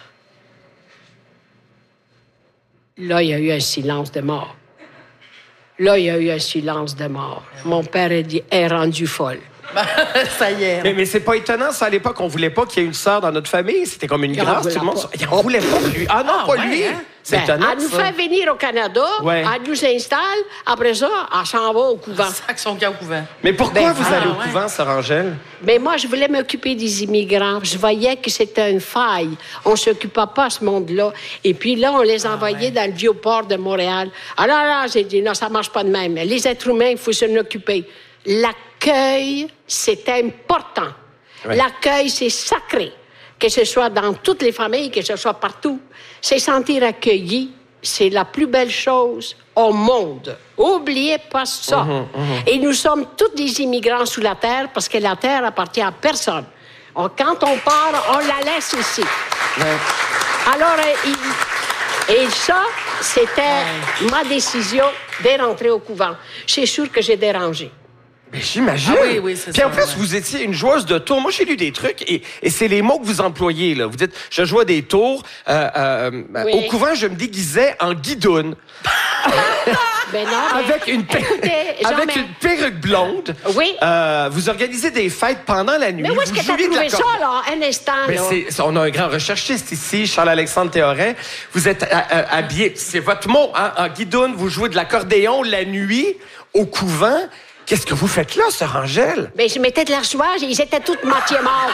Là, il y a eu un silence de mort. Là, il y a eu un silence de mort. Mon père a dit, elle est rendue folle. Ça y est. Mais, mais c'est pas étonnant, ça, à l'époque, on voulait pas qu'il y ait une sœur dans notre famille. C'était comme une Il en grâce, voulait tout le monde. pas. Il en voulait pas, lui. Ah non, Ah, pas ouais, lui. hein? C'est Ben, étonnant, elle nous ça. fait venir au Canada, Ouais. elle nous installe, après ça, elle s'en va au couvent. Sac son gars au couvent. Mais pourquoi Ben, vous ah, allez au ouais. couvent, Sœur Angèle? Mais moi, je voulais m'occuper des immigrants. Je voyais que c'était une faille. On ne s'occupait pas de ce monde-là. Et puis là, on les envoyait dans le vieux port de Montréal. Alors là, j'ai dit, non, ça ne marche pas de même. Les êtres humains, il faut s'en occuper. L'accueil, c'est important. Ouais. L'accueil, c'est sacré. Que ce soit dans toutes les familles, que ce soit partout. C'est sentir accueilli. C'est la plus belle chose au monde. Oubliez pas ça. Et nous sommes tous des immigrants sous la terre parce que la terre appartient à personne. On- quand on part, on la laisse ici. Alors, euh, il- et ça, c'était ma décision de rentrer au couvent. C'est sûr que j'ai dérangé. Mais j'imagine. Ah oui, oui, c'est Puis ça, en plus, ouais. vous étiez une joueuse de tours. Moi, j'ai lu des trucs et, et c'est les mots que vous employez. Là. Vous dites, je jouais des tours. Euh, euh, Oui. Au couvent, je me déguisais en guidoune. Ben non, mais- Avec une, per- Écoutez, Jean, avec mais- une perruque blonde. Oui. Euh, vous organisez des fêtes pendant la nuit. Mais où est-ce vous que t'as jouiez de la trouvé ça, corde- là? Un instant, Mais là. c'est, c'est- on a un grand recherchiste ici, Charles-Alexandre Théoret. Vous êtes euh, euh, habillé, c'est votre mot, hein, en guidoune. Vous jouez de l'accordéon la nuit au couvent. Qu'est-ce que vous faites là, Sœur Angèle? Ben, je mettais de la soie, ils étaient tous moitié morts.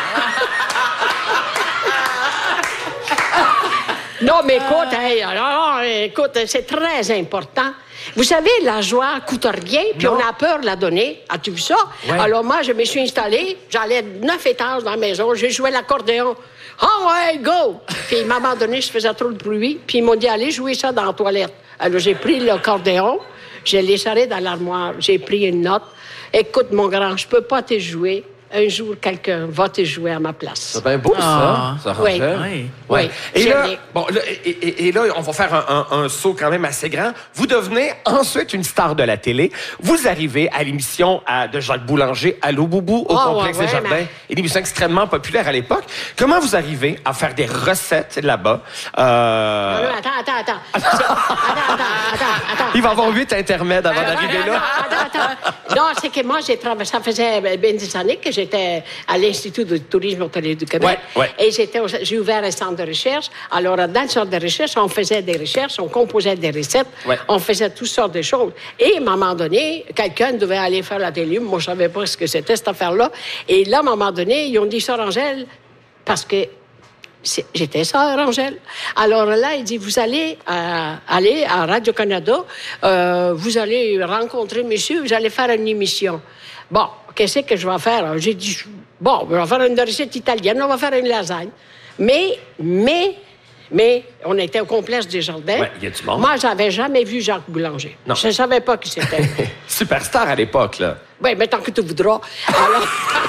Non, mais écoute, hey, alors, écoute, c'est très important. Vous savez, la joie coûte rien, puis Non. on a peur de la donner. As-tu vu ça? Ouais. Alors moi, je me suis installée, j'allais neuf étages dans la maison, j'ai joué l'accordéon. Ah ouais, go! Puis à un moment donné, je faisais trop de bruit, puis ils m'ont dit, allez jouer ça dans la toilette. Alors j'ai pris l'accordéon, je l'ai serré dans l'armoire, j'ai pris une note. Écoute, mon grand, je peux pas te jouer. Un jour, quelqu'un va te jouer à ma place. C'est bien beau, Ah. ça, Sœur Oui. Angèle. Oui. Oui. Ouais. Et Je là, l'ai. bon, là, et, et- et là, on va faire un, un- un saut quand même assez grand. Vous devenez ensuite une star de la télé. Vous arrivez à l'émission à- de Jacques Boulanger, Allô Boubou, au Ah, Complexe ouais, des Jardins. vraiment. Une émission extrêmement populaire à l'époque. Comment vous arrivez à faire des recettes là-bas? Euh, Non, non, attends, attends, attends. C'est- Attends, attends, attends, attends. Il va y avoir huit intermèdes avant d'arriver Attends, là. attends, attends. Non, c'est que moi, j'ai travaillé, ça faisait bien des années que j'étais à l'Institut de tourisme hôtelier du Québec. Ouais, ouais. Et j'étais au- j'ai ouvert un centre de recherche. Alors, dans le centre de recherche, on faisait des recherches, on composait des recettes, Ouais. on faisait toutes sortes de choses. Et à un moment donné, quelqu'un devait aller faire la télé. Moi, je savais pas ce que c'était, cette affaire-là. Et là, à un moment donné, ils ont dit, Sœur Angèle, parce que c'est- j'étais sœur, Angèle. Alors là, il dit, vous allez euh, aller à Radio-Canada, euh, vous allez rencontrer monsieur, vous allez faire une émission. Bon, qu'est-ce que je vais faire? Alors, j'ai dit, bon, on va faire une recette italienne, on va faire une lasagne. Mais, mais, Mais on était au complexe des Jardins. Ouais, il y a du monde. Moi, j'avais jamais vu Jacques Boulanger. Non. Je ne savais pas qui c'était. Superstar à l'époque, là. Oui, mais tant que tu voudras. Alors...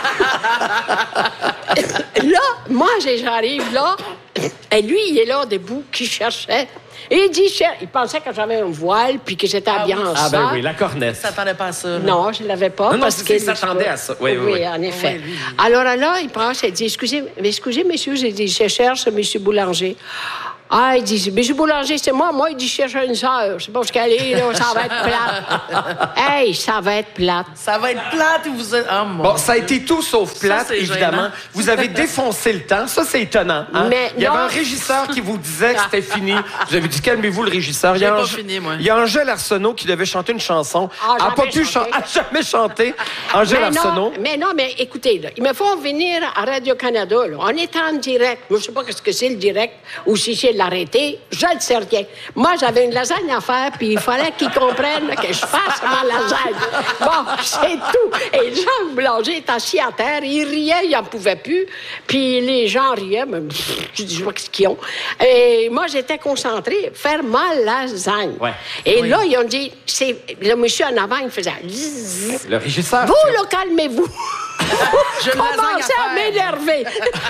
là, moi, j'arrive là, et lui, il est là, debout, qui cherchait. Et il dit, cher... il pensait que j'avais un voile, puis que j'étais habillée en Ah, ben ça. oui, la cornette. Ça s'attendait pas à ça. Là. Non, je ne l'avais pas. Non, non, parce c'est- que il s'attendait à ça. Oui, oui, oui. en effet. Oui, lui, lui. Alors là, il passe, il dit, excusez, excusez, monsieur, j'ai dit, je cherche M. Boulanger. Ah, il dit, M. Boulanger, c'est moi. Moi, il dit, je cherche une sœur. Je sais pas où qu'elle est, là, ça va être plate. Hey, ça va être plate. Ça va être plate ou vous êtes... Oh, mon Bon, ça a été tout sauf Ça, plate, c'est évidemment. gênant. Vous avez défoncé le temps. Ça, c'est étonnant. hein? Mais il y avait non. un régisseur qui vous disait que c'était fini. Vous avez dit, calmez-vous, le régisseur. Il y a J'ai pas Ange- fini, moi. Il y a Angèle Arsenault qui devait chanter une chanson. Ah, Elle n'a pas jamais pu chanté. chanter. Elle n'a jamais chanté. Angèle Mais Arsenault. non, mais non, mais écoutez, là, il me faut venir à Radio-Canada. Là. On est en direct. Moi, je ne sais pas ce que c'est le direct ou si c'est l'arrêté. Je ne sais rien. Moi, j'avais une lasagne à faire, puis il fallait qu'ils comprennent là, que je fasse ma lasagne. Bon, c'est tout. Et Jean Boulanger est assis à terre. Il riait, il n'en pouvait plus. Puis les gens riaient. Mais, pff, je dis, je vois ce qu'ils ont. Et moi, j'étais concentrée, faire ma lasagne. Ouais. Et Oui. là, ils ont dit, c'est le monsieur en avant, il faisait... zzz. Le régisseur. Vous, là, calmez-vous. J'ai une lasagne à Commencez à faire. m'énerver.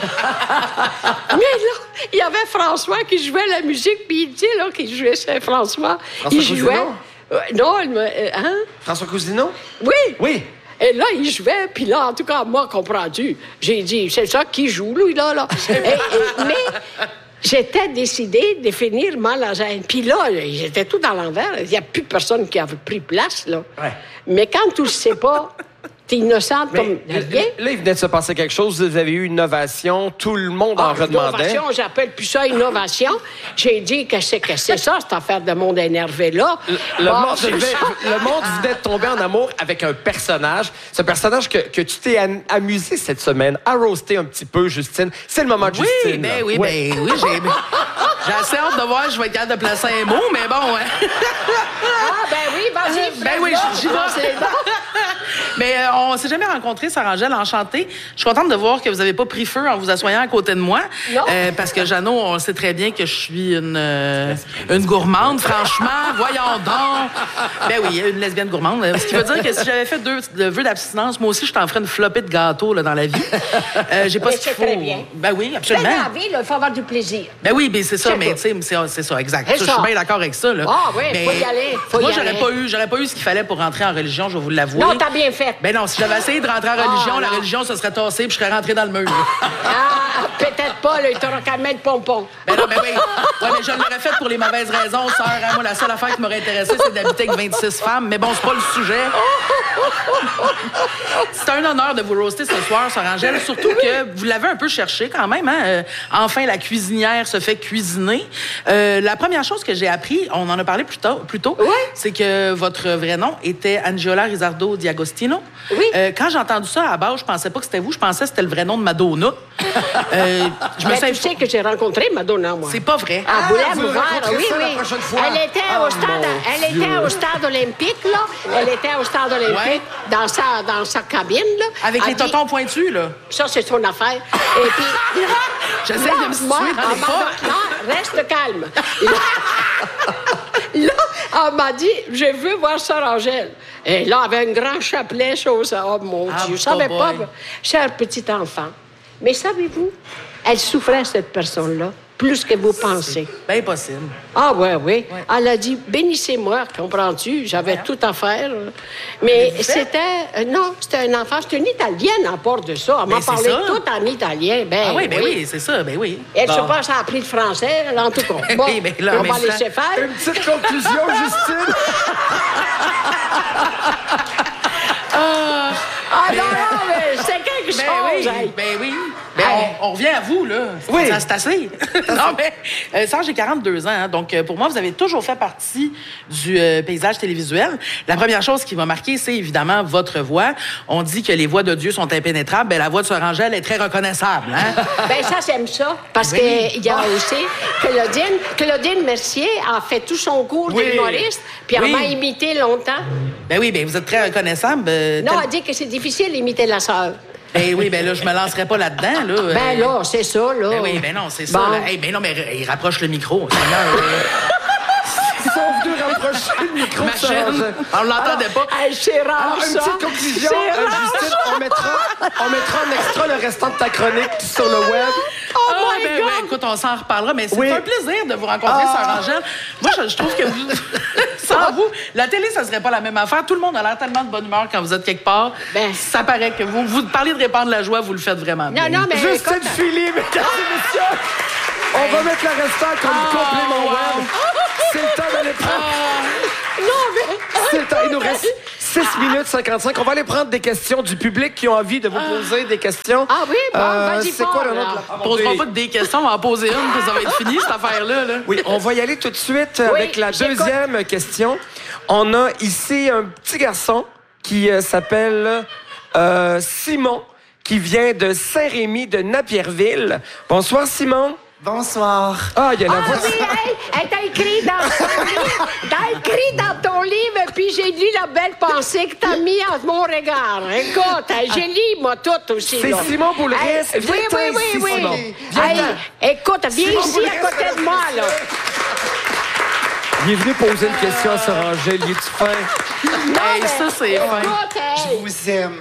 Mais là, il y avait François qui jouait la musique, puis il dit là qu'il jouait Saint-François. François Il jouait. Cousineau? Euh, non, il me. euh, hein? François Cousineau? Oui. Oui. Et là, il jouait, puis là, en tout cas, moi, comprendu, j'ai dit, c'est ça qui joue, lui, là, là. Et- et- mais j'étais décidée de finir ma lasagne. Puis là, j'étais tout dans l'envers. Il n'y a plus personne qui avait pris place, là. Ouais. Mais quand tu ne sais pas, t'es innocente Mais comme rien. là, il venait de se passer quelque chose. Vous avez eu une ovation. Tout le monde en Ah, redemandait. innovation, j'appelle plus ça innovation. J'ai dit que c'est que c'est ça, cette affaire de monde énervé-là. Le, Bon, monde c'est devait- ça. le monde venait de tomber en amour avec un personnage. Ce personnage que, que tu t'es am- amusé cette semaine à roaster un petit peu, Justine. C'est le moment de Oui, Justine. ben là. oui, Ouais. ben oui, j'ai... J'ai assez hâte de voir si je vais être capable de placer un mot, mais bon... hein. Ah, ben oui, vas-y. Ben oui, Fred, j'y vais. là, c'est bon. Mais euh, on s'est jamais rencontrés, Sarah Angèle, enchantée. Je suis contente de voir que vous n'avez pas pris feu en vous assoyant à côté de moi. Non. Euh, parce que Jeannot, on sait très bien que je suis une, euh, une gourmande, franchement. Voyons donc. Ben oui, une lesbienne gourmande. Ce qui veut dire que si j'avais fait deux de vœux d'abstinence, moi aussi, je t'en ferais une flopée de gâteaux là, dans la vie. Euh, j'ai pas Mais ce qu'il c'est faut. très bien. Ben oui, Ben, absolument. dans la vie, là, il faut avoir du plaisir. Ben oui, ben c'est ça, C'est mais tout. tu sais, c'est, c'est ça, exact. C'est Ça, je suis ça. bien d'accord avec ça. Là. Ah oui, Mais faut y aller, faut moi, y j'aurais aller. pas eu, j'aurais pas eu ce qu'il fallait pour rentrer en religion, je vais vous l'avouer. Non, t'as bien fait. Ben non, si j'avais essayé de rentrer en religion, Ah, la non. religion se serait tassée puis je serais rentré dans le mur. Ah, peut-être pas, là, il t'aura qu'à mettre pompon. Ben non, ben oui. Ouais, mais je l'aurais fait pour les mauvaises raisons, sœur. Hein. Moi, la seule affaire qui m'aurait intéressée, c'est d'habiter avec vingt-six femmes. Mais bon, c'est pas le sujet. C'est un honneur de vous roaster ce soir, sœur Angèle. Surtout que vous l'avez un peu cherché quand même. Hein? Euh, enfin, la cuisinière se fait cuisiner. Euh, la première chose que j'ai appris, on en a parlé plus tôt, plus tôt Ouais. c'est que votre vrai nom était Angela Rizzardo Diagostino. Oui. Euh, quand j'ai entendu ça, à la base, je pensais pas que c'était vous. Je pensais que c'était le vrai nom de Madonna. Euh, je me Mais suis tu sais que j'ai rencontré Madonna, moi. C'est pas vrai. Elle voulait vous me voir, rencontrez oui, ça la oui. prochaine fois? Elle était Oh, au stade, mon elle Dieu. était au stade olympique, là. Elle était au stade olympique, Ouais. dans sa, dans sa cabine, là. Avec Elle les dit, totons pointus, là. Ça, c'est son affaire. Et puis. J'essaie Là, de me situer moi, dans les elle m'a- pas. Non, reste calme. Là, elle m'a dit, je veux voir Sœur Angèle. Et là, elle avait un grand chapelet, chose. Oh mon Ah, Dieu, je savais boy. pas. Cher petit enfant. Mais savez-vous, elle souffrait, cette personne-là, plus que vous pensez. Bien possible. Ah, ouais, oui. Elle a dit, bénissez-moi, comprends-tu? J'avais tout à faire. Mais c'était. euh, non, c'était un enfant. C'était une Italienne à part de ça. Elle m'a Ben, c'est parlé ça. tout en italien. Ben, Ah oui, ben oui, c'est ça, ben oui. Elle, je sais Bon. pas, ça a appris le français, là, en tout cas. Bon, Oui, mais là, on mais va ça- laisser faire. Une petite conclusion, Justine. Ah non, non, mais c'est quelque Ben chose. oui, hey. ben oui. Ben, Hey. on, on revient à vous, là. Oui. Ça, c'est assez. non, mais, euh, Serge, j'ai quarante-deux ans. Hein, donc, euh, pour moi, vous avez toujours fait partie du euh, paysage télévisuel. La première chose qui m'a marqué, c'est évidemment votre voix. On dit que les voix de Dieu sont impénétrables. Ben, la voix de Sœur Angèle est très reconnaissable. Hein? Ben ça, j'aime ça. Parce Oui. qu'il y a aussi Claudine, Claudine Mercier a fait tout son cours Oui. d'humoriste, puis elle Oui. m'a imité longtemps. ben oui, ben vous êtes très reconnaissable. euh, Non, tel- elle dit que c'est difficile d'imiter la sœur. Ben oui, ben là, je me lancerai pas là-dedans, là. Ben là, c'est ça, là. Ben oui, ben non, c'est ça. Bon. Là. Hey, ben non, mais il rapproche le micro. Seigneur, euh, Ils sont venus rapprocher le micro ma de Sir chaîne, Angèle. on l'entendait pas. Hey, c'est rare, Alors, une ça. petite conclusion, C'est euh, rare, Justine, on mettra, on mettra en extra le restant de ta chronique sur le web. Oh Ah, my ben, God! ben, écoute, on s'en reparlera, mais c'est Oui. un plaisir de vous rencontrer, Ah. Sœur Angèle. Moi, je, je trouve que vous, sans vous, la télé, ça serait pas la même affaire. Tout le monde a l'air tellement de bonne humeur quand vous êtes quelque part. Ben. Ça paraît que vous, vous parlez de répandre la joie, vous le faites vraiment bien. Non, non, mais Justine écoute, Philly, mesdames et messieurs. On va mettre le restant comme Ah, complément wow. web. C'est le temps d'aller prendre... non, mais... C'est le temps. Il nous reste six minutes cinquante-cinq. On va aller prendre des questions du public qui ont envie de vous poser des questions. Ah oui, bon, vas-y c'est fort, quoi le nom là. de la... On posera pas que des questions, on va en poser une, puis ça va être fini, cette affaire-là. Là. Oui, on va y aller tout de suite avec la j'écoute. deuxième question. On a ici un petit garçon qui euh, s'appelle euh, Simon, qui vient de Saint-Rémy de Napierville. Bonsoir, Simon. Bonsoir. Ah, il y a la Ah voix. oui, hey, hey, t'as écrit dans ton livre, t'as écrit dans ton livre, puis j'ai lu la belle pensée que t'as mis à mon regard. Écoute, hey, j'ai lu, moi, tout aussi. C'est là. Simon Boulris. Hey, oui, Viens-t'en oui, oui, ici, oui. Simon. Hey, Viens-t'en. écoute, viens Simon ici Boulris, à côté de moi, là. Il est venu poser une question à Sir Angèle. Il est-tu fin? Hey, ça, c'est fin. Écoute, hey, Je vous aime.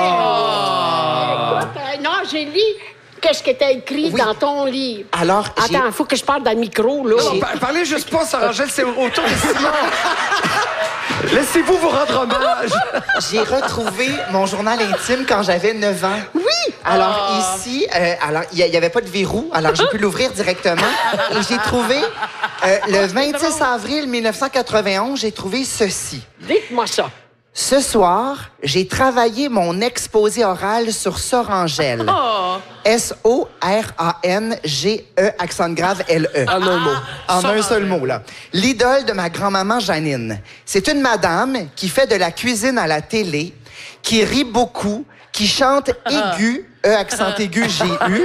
écoute, hey, non, j'ai lu qu'est-ce que t'as écrit Oui. dans ton livre. Alors, j'ai- Attends, il faut que je parle dans le micro, là. Non, par- parlez juste pas, Sir Angèle, c'est autour de Simon. Laissez-vous vous rendre hommage. J'ai retrouvé mon journal intime quand j'avais neuf ans. Oui! Alors ici, euh, alors il n'y avait pas de verrou, alors j'ai pu l'ouvrir directement. Et j'ai trouvé, euh, le vingt-six avril mille neuf cent quatre-vingt-onze, j'ai trouvé ceci. Dites-moi ça. Ce soir, j'ai travaillé mon exposé oral sur Sir Angèle. Oh. S O R A N G E, accent grave L E. En un mot. En Sir un seul Angèle. mot, là. L'idole de ma grand-maman Janine. C'est une madame qui fait de la cuisine à la télé, qui rit beaucoup, qui chante aigu, E, accent aigu, G U,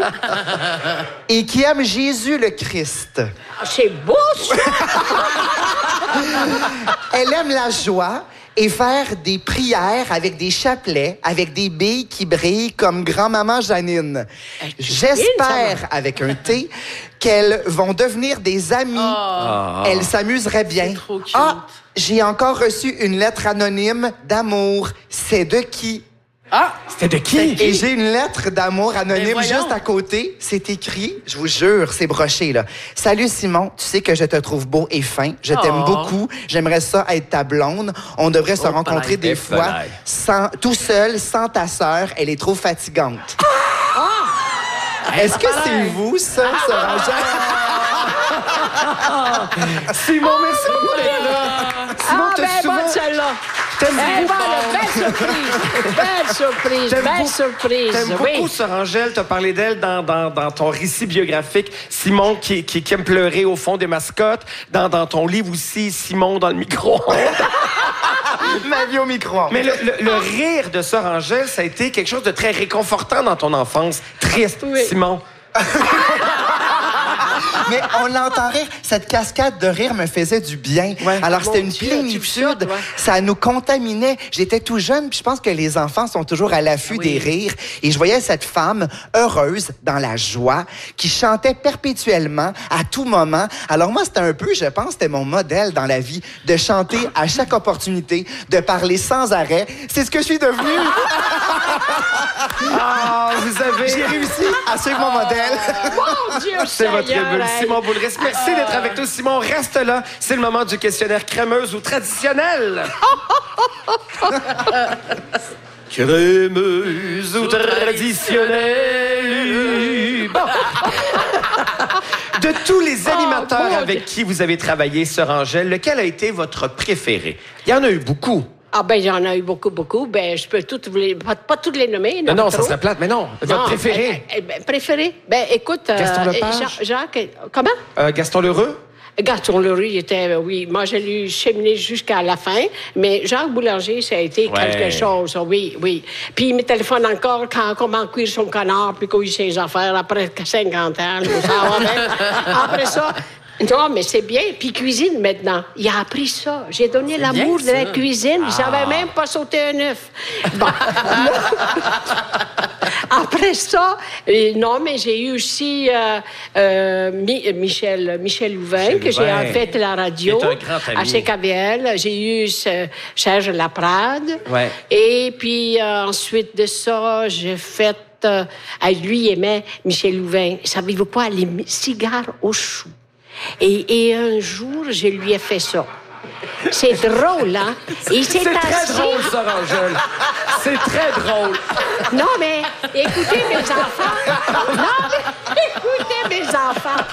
et qui aime Jésus le Christ. Ah, c'est beau, ça! Elle aime la joie et faire des prières avec des chapelets, avec des billes qui brillent comme grand-maman Janine. J'espère, avec un T, qu'elles vont devenir des amies. Elles s'amuseraient bien. C'est trop cute. Ah, j'ai encore reçu une lettre anonyme d'amour. C'est de qui? Ah! C'était de qui? Et j'ai une lettre d'amour Mais anonyme voyons. juste à côté. C'est écrit, je vous jure, c'est broché, là. Salut Simon, tu sais que je te trouve beau et fin. Je t'aime Oh. beaucoup. J'aimerais ça être ta blonde. On devrait se Oh, rencontrer palais. des fois Palais. sans, tout seul, sans ta sœur. Elle est trop fatigante. Est-ce que c'est vous, ça, Sir Angèle? Simon, merci beaucoup d'être là. Simon, Ah, t'as ben souvent... bonne celle-là. T'aimes Eh beaucoup... ben, belle surprise. Belle surprise. T'aimes Belle beaucoup- surprise. T'aimes Oui. beaucoup Sir Angèle, t'as parlé d'elle dans, dans, dans ton récit biographique. Simon qui, qui, qui aime pleurer au fond des mascottes. Dans, dans ton livre aussi, Simon dans le micro-ondes. Ma vie au micro. Mais le, le- le rire de Sir Angèle, ça a été quelque chose de très réconfortant dans ton enfance. Triste, Oui. Simon. Mais on l'entend rire. Cette cascade de rire me faisait du bien. Ouais. Alors, c'était Mon une Dieu, plénitude. tu chuchotes, ouais. Ça nous contaminait. J'étais tout jeune, puis je pense que les enfants sont toujours à l'affût Oui. des rires. Et je voyais cette femme heureuse, dans la joie, qui chantait perpétuellement, à tout moment. Alors moi, c'était un peu, je pense, c'était mon modèle dans la vie, de chanter à chaque opportunité, de parler sans arrêt. C'est ce que je suis devenu. Ah, vous avez... J'ai réussi à suivre mon modèle. Mon Dieu, C'est votre Seigneur, bulle, hey. Simon Boulris. Merci d'être avec nous, Simon. Reste là. C'est le moment du questionnaire crémeuse ou traditionnel. Crémeuse ou traditionnelle. Bon. De tous les animateurs Oh, mon avec qui vous avez travaillé, Sir Angèle, lequel a été votre préféré? Il y en a eu beaucoup. Ah ben, il y en a eu beaucoup, beaucoup. Ben, je peux toutes vous les... Pas, pas toutes les nommer. Non, non, ça trop. serait plate, mais non. Votre Non, préféré? ben, ben, préféré? Ben, écoute... euh, Gaston Lepage? Jean- Jacques... Comment? Euh, Gaston Lheureux? Gaston Leroux, il était, euh, oui, moi, je l'ai cheminé jusqu'à la fin, mais Jacques Boulanger, ça a été Ouais. quelque chose, oui, oui. Puis il me téléphone encore quand comment cuire son canard, puis cuire ses affaires après cinquante ans, là, ça va bien. Après ça... Non, mais c'est bien. Puis cuisine maintenant. Il a appris ça. J'ai donné l'amour de bien, la ça. cuisine. Il savait même pas sauter un œuf. Bon. après ça, euh, non, mais j'ai eu aussi euh, euh, Mi- Michel, Michel Louvain, Michel que j'ai Louvain. en fait la radio Qui est un grand ami. à C K B L. J'ai eu ce- Serge Laprade. Ouais. Et puis euh, ensuite de ça, j'ai fait... Euh, ah, lui, il aimait Michel Louvain. Savez-vous quoi? Les mi- cigares au chou. Et, et un jour, je lui ai fait ça. C'est drôle, hein? Il s'est C'est très assis. drôle, ça, Angèle. C'est très drôle. Non, mais écoutez, mes enfants. Non, mais écoutez, mes enfants.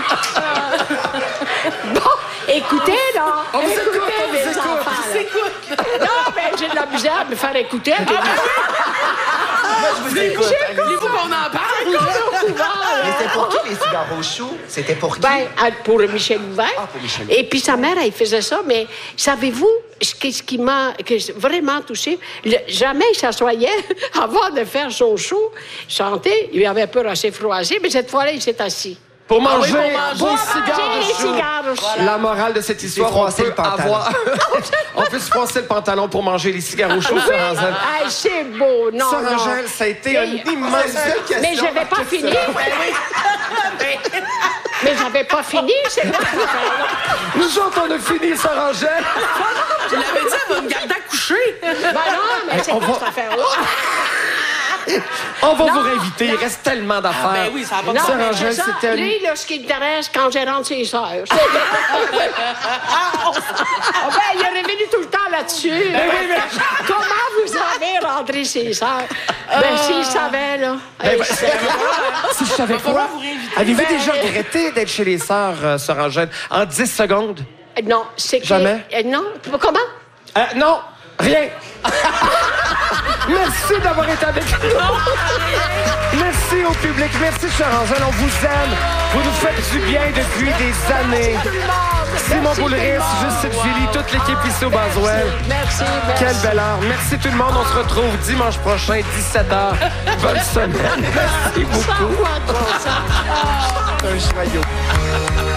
Bon, écoutez, là. On vous écoute, écoutez, on vous mes écoute. enfants. là. Non, mais j'ai de la misère de me faire écouter. Mais Moi, je vous écoute. Allez-y. Voulez-vous qu'on en parle? Mais c'était pour qui, les cigares au chou? C'était pour qui? Ben, à- pour Michel Louvain. Ah, pour Michel. Et puis sa mère, elle faisait ça, mais savez-vous ce qui, ce qui m'a que j'ai vraiment touché? Le- jamais il s'assoyait avant de faire son show, chanter. Il avait peur assez froissé, mais cette fois-là, il s'est assis. Pour manger, pour manger. des Pour cigares manger au les chou. cigares au chou. La morale de cette histoire, on froisser peut le pantalon. avoir... on peut se froisser le pantalon pour manger les cigares au chaud, Oui. Sœur Angèle. Hey, c'est beau, non, Sœur non. Angèle, ça a été un Mais- immense... Mais j'avais pas fini. Mais j'avais pas fini, c'est moi qui fais. Nous autres, on a fini, Sœur Angèle. Je l'avais dit, elle va me garder à coucher. Ben non, mais c'est on pas va- cette affaire-là. On va Non, vous réinviter. Il reste tellement d'affaires. ben oui, ça a pas de Non, Sœur mais Angèle, c'est ça. c'était... un- Lui, là, ce qui l'intéresse, quand j'ai rentré ses sœurs. C'est- Ah, ben, il est revenu tout le temps là-dessus. oui, mais- Comment vous avez rentré ses sœurs? Ben, s'il savait, là. Ben, Hey, ben, c'est- Si je savais falloir quoi, vous réinviter. avez-vous Ben, déjà euh, regretté d'être chez les sœurs, euh, Sœur Angèle, en dix secondes? Non, c'est que... Jamais? Euh, non, comment? Euh, non, rien. Merci d'avoir été avec nous. Merci au public. Merci, chère Angèle. On vous aime. Vous nous faites du bien depuis des années. Simon Merci, Boulris, tout le monde. Justine Julie, toute l'équipe ici au Boswell. Merci, merci. Quelle belle heure. Merci tout le monde. On se retrouve dimanche prochain, dix-sept heures. Bonne semaine. Merci beaucoup. Ça va, toi, ça. Un joyau.